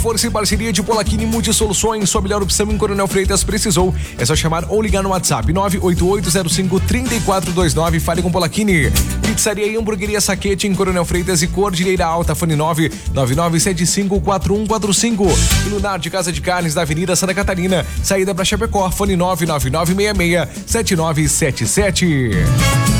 Força e parceria de Polaquini Multisoluções, sua melhor opção em Coronel Freitas precisou. É só chamar ou ligar no WhatsApp 98805-3429. Fale com Polaquini. Pizzaria e Hamburgueria Saquete em Coronel Freitas e Cordilheira Alta. Fone 999754145. E Lunar de Casa de Carnes da Avenida Santa Catarina. Saída para Chapecó. Fone 99966-7977.